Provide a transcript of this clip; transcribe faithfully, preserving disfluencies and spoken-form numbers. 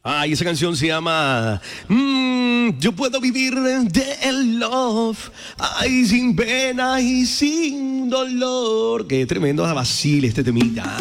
Ay, esa canción se llama mm, Yo puedo vivir de el love. Ay, sin pena y sin dolor. Qué tremendo Basile este temita.